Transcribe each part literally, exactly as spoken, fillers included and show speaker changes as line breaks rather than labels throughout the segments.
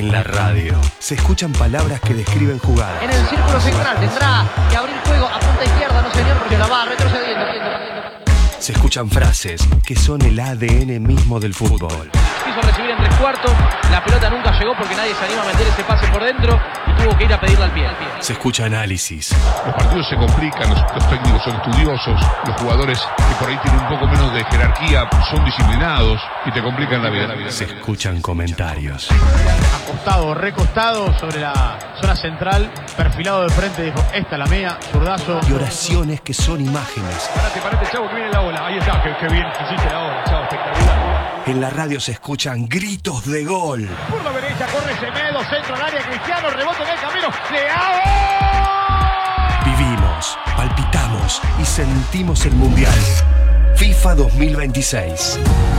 En la radio se escuchan palabras que describen jugadas.
En el círculo central tendrá que abrir juego a punta izquierda, no señor, porque la va retrocediendo.
Se escuchan frases que son el A D N mismo del fútbol.
Quiso recibir en tres cuartos, la pelota nunca llegó porque nadie se anima a meter ese pase por dentro y tuvo que ir a pedirle al pie. Al pie.
Se escucha análisis.
Los partidos se complican, los, los técnicos son estudiosos, los jugadores que por ahí tienen un poco menos de jerarquía son disciplinados y te complican la vida. La vida
se escuchan comentarios.
Acostado, recostado sobre la zona central, perfilado de frente, dijo, esta es la mía, zurdazo.
Y oraciones que son imágenes.
Parate, parate, chavo, que viene la ola. Ahí está, que, que bien hiciste la ola, chavo, espectacular.
En la radio se escuchan gritos de gol.
Por la derecha corre Semedo, centro al área, Cristiano, rebote en el camino, ¡Leao!
Vivimos, palpitamos y sentimos el Mundial. FIFA dos mil veintiséis.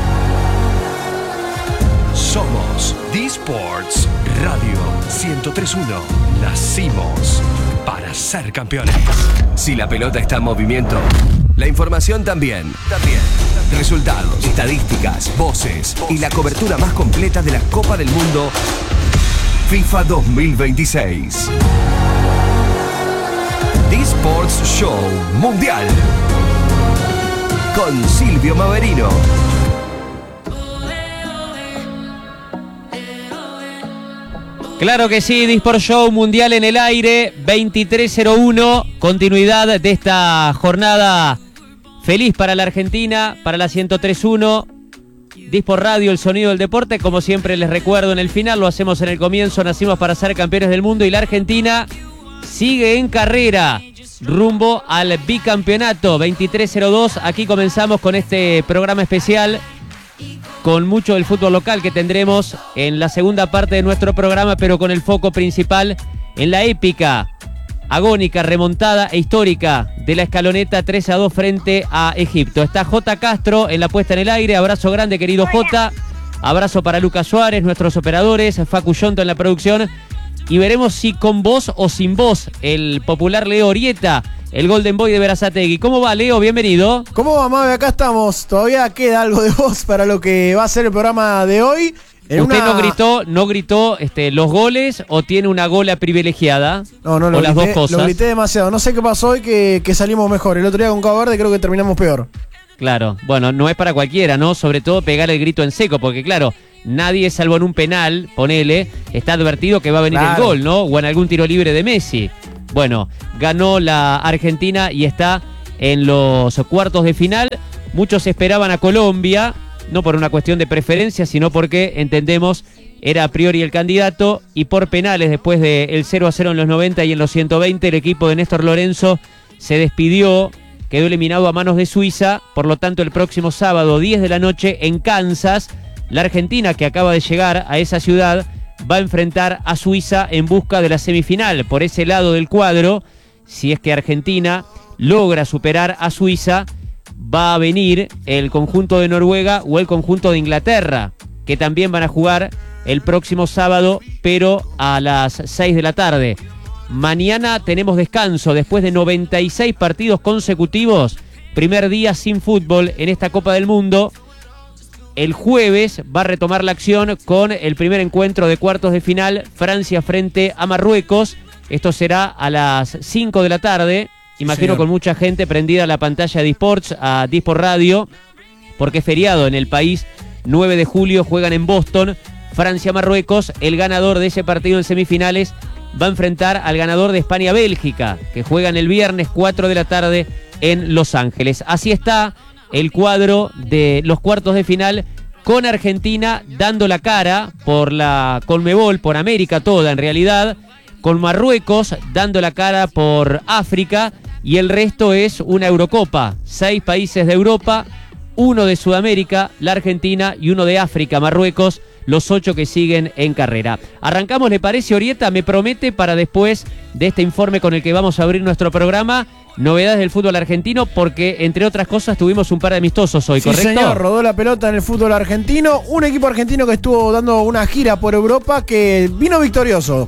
Somos D-Sports Radio ciento tres punto uno. Nacimos para ser campeones.
Si la pelota está en movimiento, la información también. También. Resultados, estadísticas, voces y la cobertura más completa de la Copa del Mundo FIFA dos mil veintiséis. D-Sports Show Mundial con Silvio Maverino.
Claro que sí, D-Sport Show Mundial en el aire, veintitrés cero uno, continuidad de esta jornada feliz para la Argentina, para la ciento tres punto uno, D-Sport Radio, el sonido del deporte, como siempre les recuerdo en el final, lo hacemos en el comienzo, nacimos para ser campeones del mundo y la Argentina sigue en carrera, rumbo al bicampeonato, veintitrés cero dos, aquí comenzamos con este programa especial, con mucho del fútbol local que tendremos en la segunda parte de nuestro programa, pero con el foco principal en la épica, agónica, remontada e histórica de la Escaloneta tres a dos frente a Egipto. Está J. Castro en la puesta en el aire, abrazo grande querido J, abrazo para Lucas Suárez, nuestros operadores, Facu Yonto en la producción, y veremos si con voz o sin voz el popular Leo Orieta, el Golden Boy de Berazategui. ¿Cómo va, Leo? Bienvenido.
¿Cómo va, Mabe? Acá estamos. Todavía queda algo de voz para lo que va a ser el programa de hoy.
En ¿Usted una... no gritó, no gritó este, los goles o tiene una gola privilegiada?
No, no,
o
lo
las
grité,
dos cosas.
Lo grité demasiado. No sé qué pasó hoy que, que salimos mejor. El otro día con Cabo Verde creo que terminamos peor.
Claro. Bueno, no es para cualquiera, ¿no? Sobre todo pegar el grito en seco, porque claro, nadie, salvo en un penal, ponele, está advertido que va a venir claro. el gol, ¿no? O en algún tiro libre de Messi. Bueno, ganó la Argentina y está en los cuartos de final. Muchos esperaban a Colombia, no por una cuestión de preferencia, sino porque entendemos era a priori el candidato, y por penales después del cero a cero en los noventa y en los ciento veinte el equipo de Néstor Lorenzo se despidió, quedó eliminado a manos de Suiza. Por lo tanto, el próximo sábado diez de la noche en Kansas, la Argentina, que acaba de llegar a esa ciudad, va a enfrentar a Suiza en busca de la semifinal. Por ese lado del cuadro, si es que Argentina logra superar a Suiza, va a venir el conjunto de Noruega o el conjunto de Inglaterra, que también van a jugar el próximo sábado, pero a las seis de la tarde. Mañana tenemos descanso después de noventa y seis partidos consecutivos, primer día sin fútbol en esta Copa del Mundo. El jueves va a retomar la acción con el primer encuentro de cuartos de final, Francia frente a Marruecos. Esto será a las cinco de la tarde. Imagino sí, con mucha gente prendida a la pantalla de eSports, a D-Sport Radio, porque es feriado en el país. nueve de julio juegan en Boston, Francia-Marruecos. El ganador de ese partido en semifinales va a enfrentar al ganador de España-Bélgica, que juegan el viernes cuatro de la tarde en Los Ángeles. Así está el cuadro de los cuartos de final, con Argentina dando la cara por la Conmebol, por América toda en realidad, con Marruecos dando la cara por África, y el resto es una Eurocopa. Seis países de Europa, uno de Sudamérica, la Argentina, y uno de África, Marruecos, los ocho que siguen en carrera. Arrancamos, ¿le parece, Orieta? Me promete, para después de este informe con el que vamos a abrir nuestro programa, novedades del fútbol argentino, porque entre otras cosas tuvimos un par de amistosos hoy, ¿correcto?
Sí, señor, rodó la pelota en el fútbol argentino, un equipo argentino que estuvo dando una gira por Europa que vino victorioso.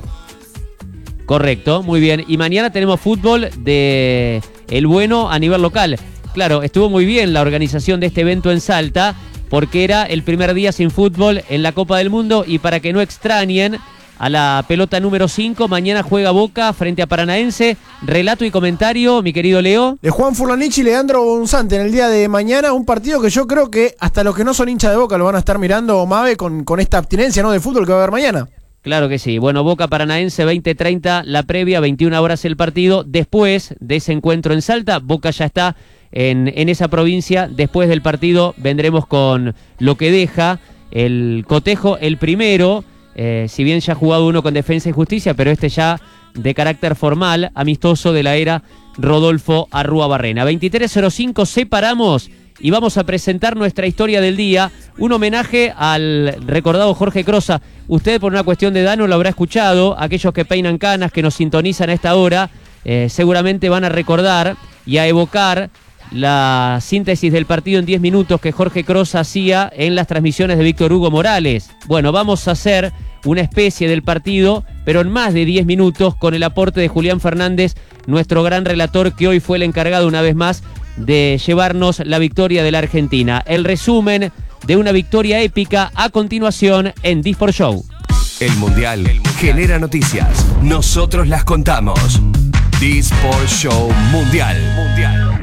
Correcto, muy bien. Y mañana tenemos fútbol de el bueno a nivel local. Claro, estuvo muy bien la organización de este evento en Salta, porque era el primer día sin fútbol en la Copa del Mundo, y para que no extrañen, a la pelota número cinco. Mañana juega Boca frente a Paranaense. Relato y comentario, mi querido Leo.
De Juan Furlanich y Leandro Bonzante en el día de mañana. Un partido que yo creo que hasta los que no son hinchas de Boca lo van a estar mirando, Mave, con, con esta abstinencia, ¿no?, de fútbol que va a haber mañana.
Claro que sí. Bueno, Boca Paranaense veinte treinta, la previa, veintiuna horas el partido. Después de ese encuentro en Salta, Boca ya está en, en esa provincia. Después del partido vendremos con lo que deja el cotejo, el primero, eh, si bien ya ha jugado uno con Defensa y Justicia, pero este ya de carácter formal, amistoso de la era Rodolfo Arrúa-Barrena. veintitrés cero cinco, separamos y vamos a presentar nuestra historia del día, un homenaje al recordado Jorge Crosa. Usted, por una cuestión de edad, no lo habrá escuchado. Aquellos que peinan canas, que nos sintonizan a esta hora, eh, seguramente van a recordar y a evocar la síntesis del partido en diez minutos que Jorge Crosa hacía en las transmisiones de Víctor Hugo Morales. Bueno, vamos a hacer una especie del partido, pero en más de diez minutos, con el aporte de Julián Fernández, nuestro gran relator, que hoy fue el encargado una vez más de llevarnos la victoria de la Argentina. El resumen de una victoria épica a continuación en D-Sport Show.
El Mundial genera noticias. Nosotros las contamos. D-Sport Show Mundial. Mundial.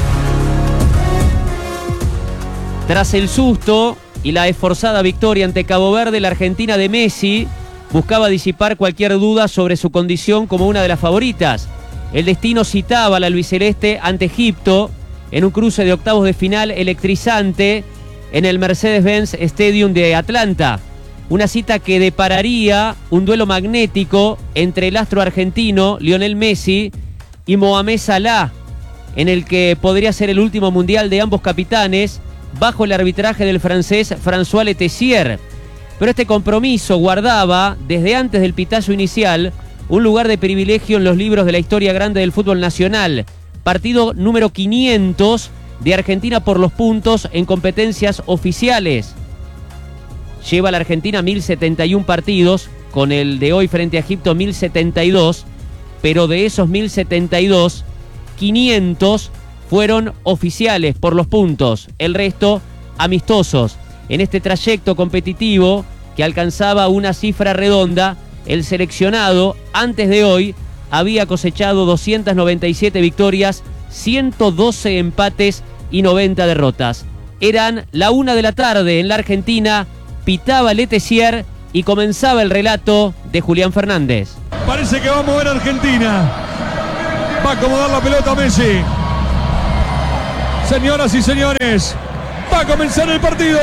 Tras el susto y la esforzada victoria ante Cabo Verde, la Argentina de Messi buscaba disipar cualquier duda sobre su condición como una de las favoritas. El destino citaba a la albiceleste ante Egipto en un cruce de octavos de final electrizante en el Mercedes-Benz Stadium de Atlanta. Una cita que depararía un duelo magnético entre el astro argentino Lionel Messi y Mohamed Salah, en el que podría ser el último mundial de ambos capitanes, bajo el arbitraje del francés François Letessier. Pero este compromiso guardaba, desde antes del pitazo inicial, un lugar de privilegio en los libros de la historia grande del fútbol nacional. Partido número quinientos de Argentina por los puntos en competencias oficiales. Lleva la Argentina mil setenta y uno partidos, con el de hoy frente a Egipto mil setenta y dos, pero de esos mil setenta y dos, quinientos fueron oficiales por los puntos, el resto amistosos. En este trayecto competitivo que alcanzaba una cifra redonda, el seleccionado antes de hoy había cosechado doscientas noventa y siete victorias, ciento doce empates y noventa derrotas. Eran la una de la tarde en la Argentina, pitaba Letessier y comenzaba el relato de Julián Fernández.
Parece que va a mover Argentina. Va a acomodar la pelota Messi. Señoras y señores, va a comenzar el partido.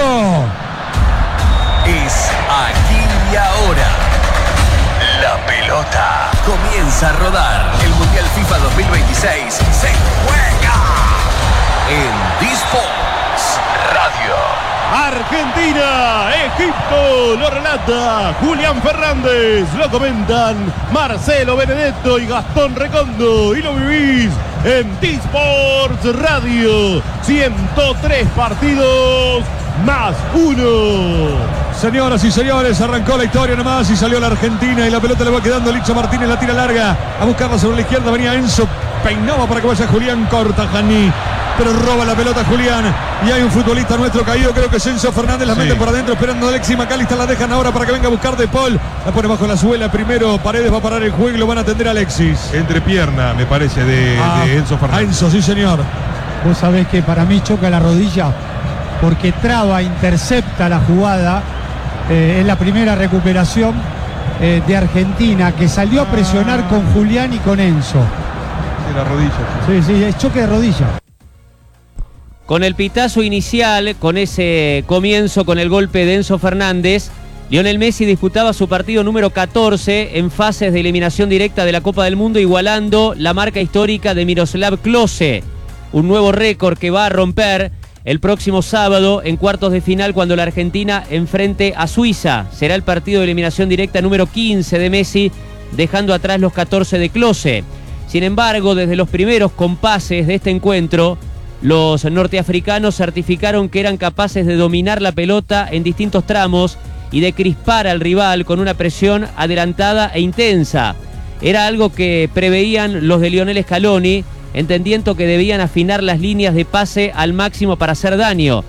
Es aquí y ahora. La pelota comienza a rodar. El Mundial FIFA dos mil veintiséis se juega en D-Sports Radio.
Argentina, Egipto, lo relata Julián Fernández, lo comentan Marcelo Benedetto y Gastón Recondo, y lo vivís en D-Sports Radio. ciento tres partidos más uno.
Señoras y señores, arrancó la historia nomás y salió la Argentina y la pelota le va quedando Licha Martínez, la tira larga a buscarla sobre la izquierda, venía Enzo, peinaba para que vaya Julián, corta Janí, pero roba la pelota Julián y hay un futbolista nuestro caído, creo que es Enzo Fernández, la sí. Mete por adentro esperando a Alexis McAllister, la dejan ahora para que venga a buscar De Paul, la pone bajo la suela primero, Paredes va a parar el juego y lo van a atender a Alexis.
Entre pierna me parece de,
ah,
de Enzo Fernández.
A Enzo, sí señor.
Vos sabés que para mí choca la rodilla porque traba, intercepta la jugada. Eh, es la primera recuperación eh, de Argentina, que salió a presionar con Julián y con Enzo.
De la rodilla.
Sí, sí, es choque de rodilla.
Con el pitazo inicial, con ese comienzo, con el golpe de Enzo Fernández, Lionel Messi disputaba su partido número catorce en fases de eliminación directa de la Copa del Mundo, igualando la marca histórica de Miroslav Klose. Un nuevo récord que va a romper el próximo sábado en cuartos de final, cuando la Argentina enfrente a Suiza. Será el partido de eliminación directa número quince de Messi, dejando atrás los catorce de Klose. Sin embargo, desde los primeros compases de este encuentro, los norteafricanos certificaron que eran capaces de dominar la pelota en distintos tramos y de crispar al rival con una presión adelantada e intensa. Era algo que preveían los de Lionel Scaloni, entendiendo que debían afinar las líneas de pase al máximo para hacer daño.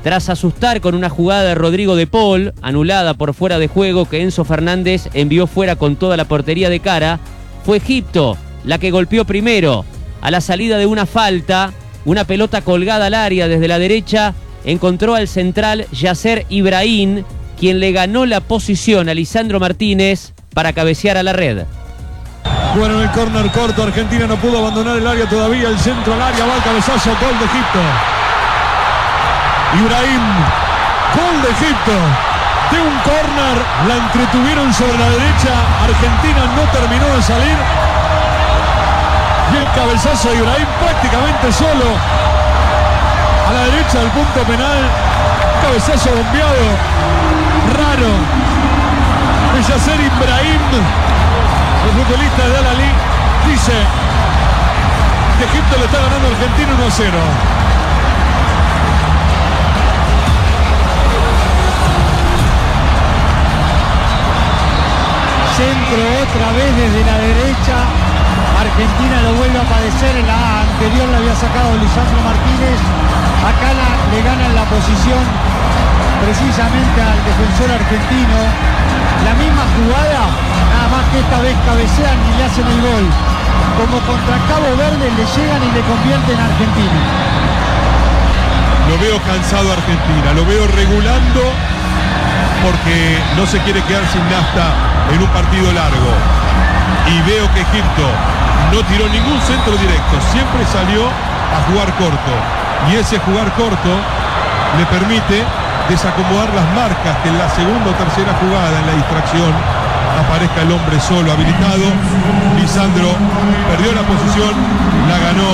tras asustar con una jugada de Rodrigo de Paul, anulada por fuera de juego que Enzo Fernández envió fuera con toda la portería de cara. Fue Egipto la que golpeó primero. A la salida de una falta, una pelota colgada al área desde la derecha, encontró al central Yasser Ibrahim, quien le ganó la posición a Lisandro Martínez para cabecear a la red.
Bueno, en el córner corto, Argentina no pudo abandonar el área todavía, el centro al área, va el cabezazo, gol de Egipto. Ibrahim, gol de Egipto. De un córner, la entretuvieron sobre la derecha, Argentina no terminó de salir. Y el cabezazo de Ibrahim prácticamente solo. A la derecha del punto penal, cabezazo bombeado, raro. De Yasser Ibrahim, el futbolista de Al-Ahly, dice que Egipto le está ganando a Argentina uno a cero.
Centro otra vez desde la derecha. Argentina lo vuelve a padecer. En la anterior la había sacado Lisandro Martínez. Acá la, le ganan la posición precisamente al defensor argentino. La misma jugada, nada más que esta vez cabecean y le hacen el gol. Como contra Cabo Verde le llegan y le convierten a Argentina.
Lo veo cansado a Argentina, lo veo regulando porque no se quiere quedar sin nafta en un partido largo. Y veo que Egipto no tiró ningún centro directo, siempre salió a jugar corto. Y ese jugar corto le permite desacomodar las marcas, que en la segunda o tercera jugada, en la distracción, aparezca el hombre solo habilitado. Lisandro perdió la posición, la ganó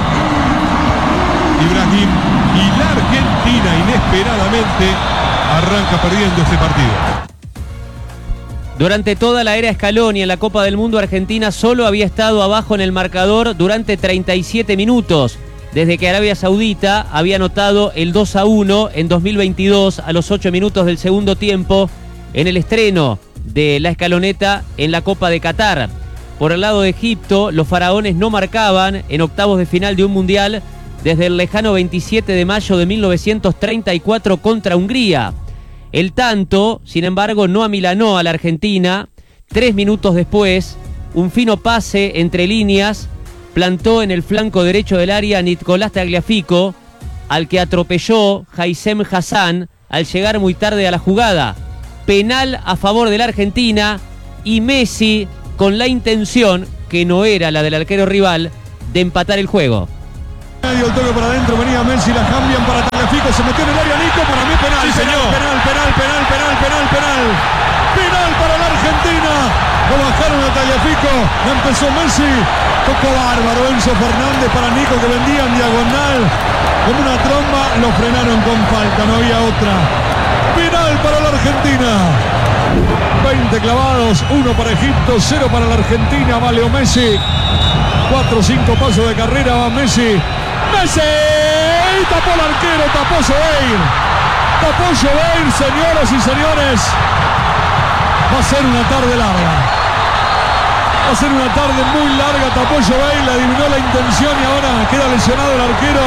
Ibrahim, y la Argentina inesperadamente arranca perdiendo este partido.
Durante toda la era Scaloni en la Copa del Mundo, Argentina solo había estado abajo en el marcador durante treinta y siete minutos, desde que Arabia Saudita había anotado el dos a uno en dos mil veintidós a los ocho minutos del segundo tiempo en el estreno de la escaloneta en la Copa de Qatar. Por el lado de Egipto, los faraones no marcaban en octavos de final de un mundial desde el lejano veintisiete de mayo de mil novecientos treinta y cuatro contra Hungría. El tanto, sin embargo, no amilanó a la Argentina. Tres minutos después, un fino pase entre líneas plantó en el flanco derecho del área a Nicolás Tagliafico, al que atropelló Haitham Hassan al llegar muy tarde a la jugada. Penal a favor de la Argentina, y Messi con la intención, que no era la del arquero rival, de empatar el juego.
Medio el toque para adentro, venía Messi, la cambian para Tagliafico, se metió en el área Nico, para mí penal,
sí,
penal,
señor.
penal, penal, penal, penal, penal, penal, penal para la Argentina. Lo bajaron a Tagliafico, ya empezó Messi, tocó bárbaro Enzo Fernández para Nico, que vendía en diagonal como una tromba, lo frenaron con falta, no había otra. Penal para la Argentina. veinte clavados, uno para Egipto, cero para la Argentina, va Leo Messi. cuatro o cinco pasos de carrera, va Messi. ¡Messi! Tapó el arquero, tapó Sobeir. Tapó Sobeir, señoras y señores. Va a ser una tarde larga. Va a ser una tarde muy larga. Tapó Sobeir, le adivinó la intención y ahora queda lesionado el arquero.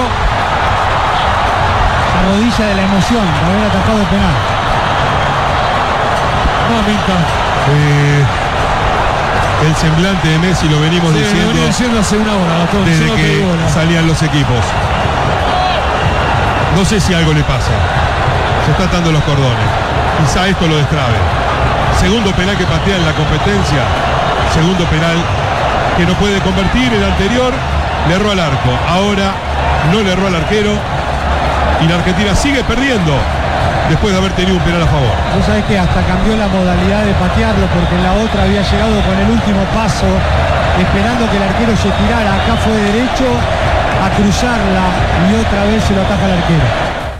La rodilla de la emoción de haber atajado el penal.
Mamita.
Eh, el semblante de Messi lo venimos
Sí,
diciendo,
lo venía diciendo hace una hora, Gastón,
desde
yo no te
que
digo nada.
salían los equipos. No sé si algo le pasa. Se está atando los cordones. Quizá esto lo destrabe. Segundo penal que patea en la competencia. Segundo penal que no puede convertir. El anterior le erró al arco. Ahora no le erró al arquero. Y la Argentina sigue perdiendo después de haber tenido un penal a favor.
Vos sabés que hasta cambió la modalidad de patearlo, porque en la otra había llegado con el último paso, esperando que el arquero se tirara. Acá fue derecho a cruzarla y otra vez se lo ataja el arquero.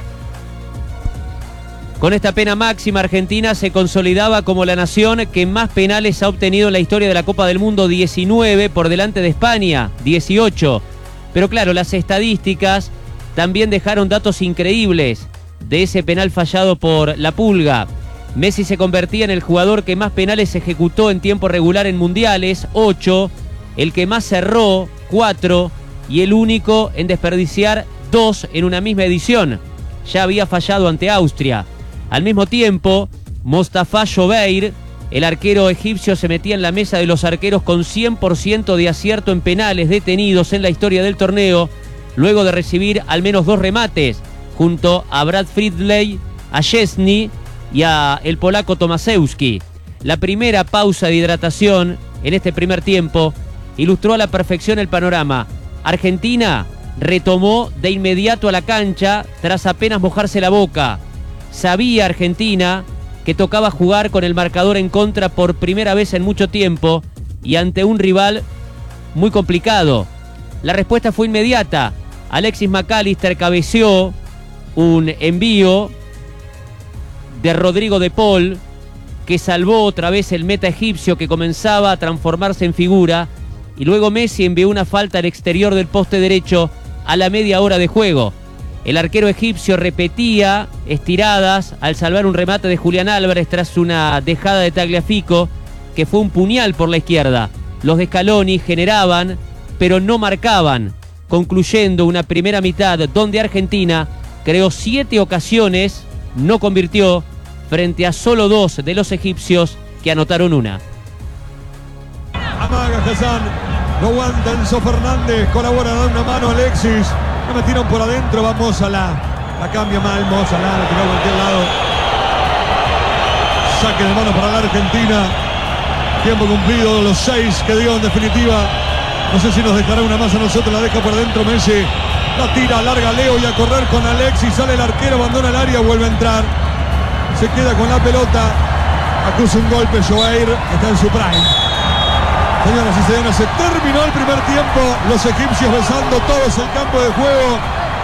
Con esta pena máxima, Argentina se consolidaba como la nación que más penales ha obtenido en la historia de la Copa del Mundo, diecinueve, por delante de España, dieciocho. Pero claro, las estadísticas también dejaron datos increíbles de ese penal fallado por la Pulga. Messi se convertía en el jugador que más penales ejecutó en tiempo regular en mundiales, ocho, el que más cerró, cuatro, y el único en desperdiciar dos en una misma edición. ya había fallado ante Austria. Al mismo tiempo, Mostafa Jobeir, el arquero egipcio, se metía en la mesa de los arqueros con cien por ciento de acierto en penales detenidos en la historia del torneo, luego de recibir al menos dos remates, junto a Brad Fridley, a Szczesny y a el polaco Tomaszewski. La primera pausa de hidratación en este primer tiempo ilustró a la perfección el panorama. Argentina retomó de inmediato a la cancha tras apenas mojarse la boca. Sabía Argentina que tocaba jugar con el marcador en contra por primera vez en mucho tiempo y ante un rival muy complicado. La respuesta fue inmediata. Alexis McAllister cabeceó un envío de Rodrigo de Paul que salvó otra vez el meta egipcio, que comenzaba a transformarse en figura, y luego Messi envió una falta al exterior del poste derecho a la media hora de juego. El arquero egipcio repetía estiradas al salvar un remate de Julián Álvarez tras una dejada de Tagliafico, que fue un puñal por la izquierda. Los de Scaloni generaban, pero no marcaban, concluyendo una primera mitad donde Argentina creó siete ocasiones, no convirtió, frente a solo dos de los egipcios que anotaron una.
Amaga Hassan, no aguanta Enzo Fernández, colabora, da una mano a Alexis. No metieron por adentro, vamos a la, la cambia mal, Mozalá, la tiró a cualquier lado. Saque de mano para la Argentina. Tiempo cumplido, los seis que dio en definitiva. No sé si nos dejará una más a nosotros, la deja por adentro Messi. La tira, larga Leo y a correr con Alexis. Sale el arquero, abandona el área, vuelve a entrar. Se queda con la pelota. Acusa un golpe, Jobeir está en su prime. Señoras y señores, se terminó el primer tiempo. Los egipcios besando todos el campo de juego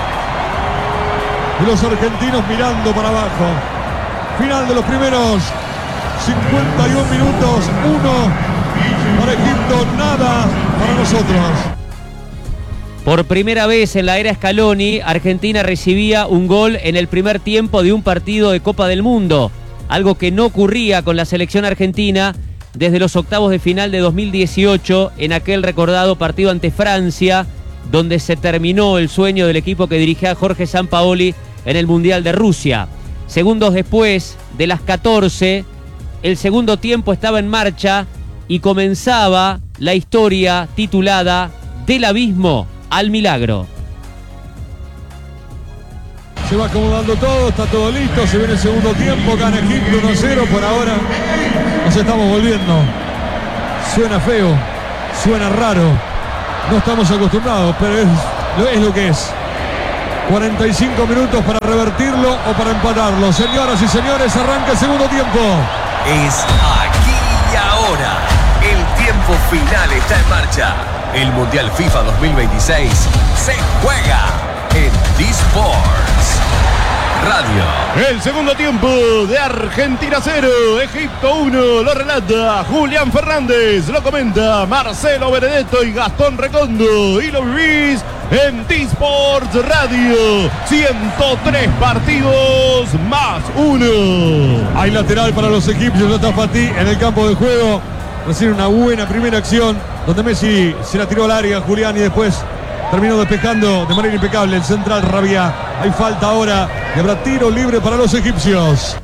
y los argentinos mirando para abajo. Final de los primeros cincuenta y un minutos. Uno para Egipto, nada para nosotros.
Por primera vez en la era Scaloni, Argentina recibía un gol en el primer tiempo de un partido de Copa del Mundo, algo que no ocurría con la selección argentina desde los octavos de final de dos mil dieciocho, en aquel recordado partido ante Francia, donde se terminó el sueño del equipo que dirigía Jorge Sampaoli en el Mundial de Rusia. Segundos después de las catorce, el segundo tiempo estaba en marcha y comenzaba la historia titulada Del abismo al milagro.
Se va acomodando todo, está todo listo, se viene el segundo tiempo, gana Egipto uno a cero por ahora. Nos estamos volviendo. Suena feo, suena raro, no estamos acostumbrados, pero es, es lo que es. cuarenta y cinco minutos para revertirlo o para empatarlo. Señoras y señores, arranca el segundo tiempo.
Es aquí y ahora. El tiempo final está en marcha. El Mundial FIFA dos mil veintiséis se juega en D-Sports Radio.
El segundo tiempo de Argentina cero, Egipto uno, lo relata Julián Fernández, lo comenta Marcelo Benedetto y Gastón Recondo, y lo vivís en D-Sports Radio. ciento tres partidos más uno.
Hay lateral para los egipcios, ya está Fatih en el campo de juego. Recibe una buena primera acción donde Messi se la tiró al área, Julián, y después terminó despejando de manera impecable el central Rabia. Hay falta ahora y habrá tiro libre para los egipcios.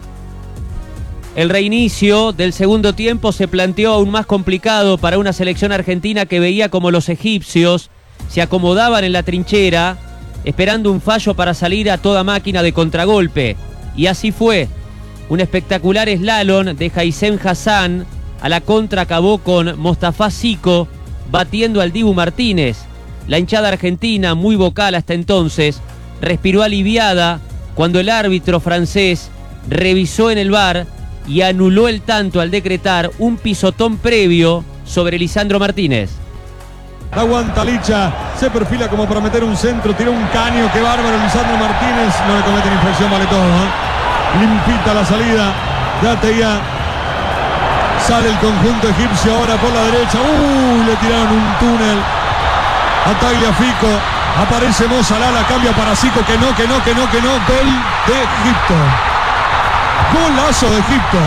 El reinicio del segundo tiempo se planteó aún más complicado para una selección argentina que veía como los egipcios se acomodaban en la trinchera esperando un fallo para salir a toda máquina de contragolpe. Y así fue. Un espectacular slalom de Haitham Hassan a la contra acabó con Mostafa Zico batiendo al Dibu Martínez. La hinchada argentina, muy vocal hasta entonces, respiró aliviada cuando el árbitro francés revisó en el V A R y anuló el tanto al decretar un pisotón previo sobre Lisandro Martínez.
Aguanta Licha, se perfila como para meter un centro, tiró un caño, qué bárbaro Lisandro Martínez, no le cometen infracción, vale todo, ¿eh? Limpita la salida de Ateya. Sale el conjunto egipcio ahora por la derecha. ¡Uy! Le tiraron un túnel a Tagliafico. Aparece Mo Salah, la cambia para Zico. Que no, que no, que no, que no. Gol de Egipto. Golazo de Egipto.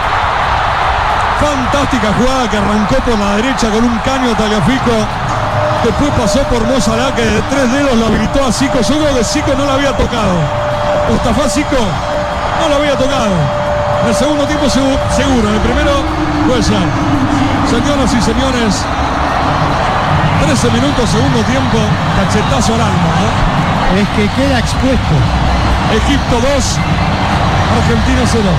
Fantástica jugada que arrancó por la derecha con un caño Tagliafico. Después pasó por Mo Salah, que de tres dedos lo habilitó a Zico. Yo creo que Zico no lo había tocado. Mustafa Zico no lo había tocado. En el segundo tiempo seguro, en el primero puede ser. Señoras y señores, trece minutos, segundo tiempo, cachetazo al alma, ¿no?
Es que queda expuesto.
Egipto dos, Argentina cero.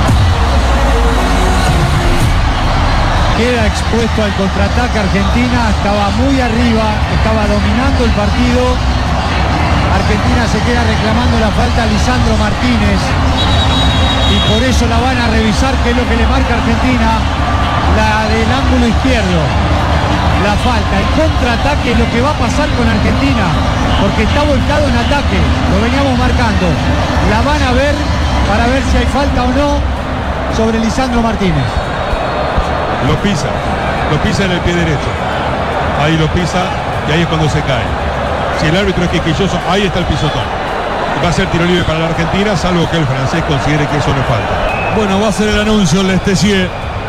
Queda expuesto al contraataque. Argentina estaba muy arriba, estaba dominando el partido. Argentina se queda reclamando la falta a Lisandro Martínez y por eso la van a revisar, que es lo que le marca a Argentina, la del ángulo izquierdo, la falta. El contraataque es lo que va a pasar con Argentina, porque está volcado en ataque, lo veníamos marcando. La van a ver para ver si hay falta o no sobre Lisandro Martínez.
Lo pisa, lo pisa en el pie derecho. Ahí lo pisa y ahí es cuando se cae. Si el árbitro es quisquilloso, ahí está el pisotón. Va a ser tiro libre para la Argentina, salvo que el francés considere que eso no falta.
Bueno, va a ser el anuncio el Lestesier.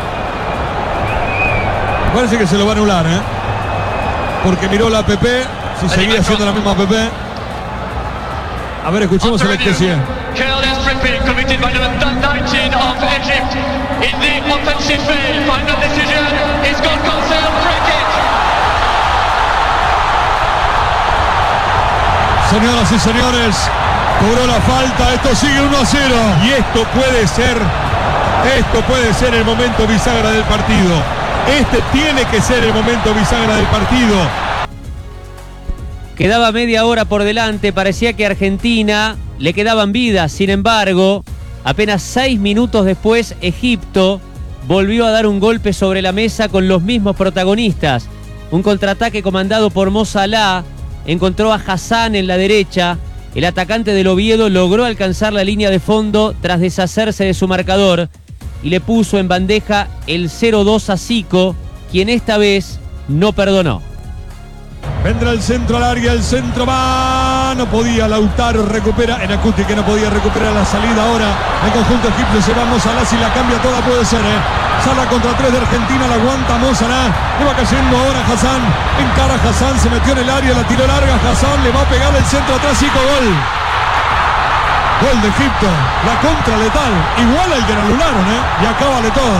Parece que se lo va a anular, ¿eh? Porque miró la A P P, si seguía siendo la misma A P P. A ver, escuchemos el Lestesier.
Careless tripping committed by number nineteen of Egypt in the offensive field. Final decision is gone cancel, free kick.
Señoras y señores, cobró la falta, esto sigue uno a cero.
Y esto puede ser, esto puede ser el momento bisagra del partido. Este tiene que ser el momento bisagra del partido.
Quedaba media hora por delante, parecía que a Argentina le quedaban vidas. Sin embargo, apenas seis minutos después, Egipto volvió a dar un golpe sobre la mesa con los mismos protagonistas. Un contraataque comandado por Mo Salah encontró a Hassan en la derecha. El atacante del Oviedo logró alcanzar la línea de fondo tras deshacerse de su marcador y le puso en bandeja el cero dos a Zico, quien esta vez no perdonó.
Vendrá el centro al área, el centro va, no podía, Lautaro recupera, en Acuti que no podía recuperar la salida ahora. El conjunto egipcio se va Mo Salah, si la cambia toda puede ser, ¿eh? Salah contra tres de Argentina, la aguanta Mo Salah, le va cayendo ahora Hassan, encara Hassan, se metió en el área, la tiró larga, Hassan le va a pegar el centro atrás, Zico, gol. Gol de Egipto, la contra letal, igual al que lo anularon, ¿eh? Y acá vale todo.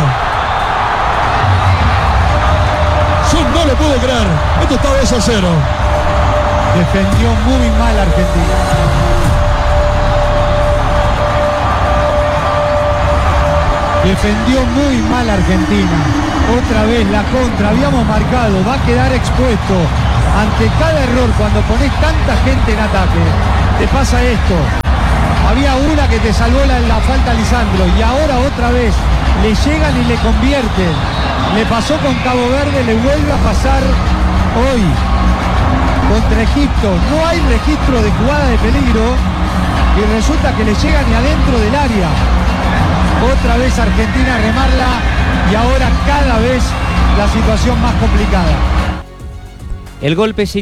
Yo no lo puedo creer. Esto está dos a cero.
Defendió muy mal Argentina. Defendió muy mal Argentina. Otra vez la contra. Habíamos marcado. Va a quedar expuesto. Ante cada error, cuando pones tanta gente en ataque, te pasa esto. Había una que te salvó la, la falta a Lisandro. Y ahora otra vez le llegan y le convierten. Le pasó con Cabo Verde, le vuelve a pasar hoy contra Egipto. No hay registro de jugada de peligro y resulta que le llegan y adentro del área. Otra vez Argentina a remarla y ahora cada vez la situación más complicada.
El golpe psicológico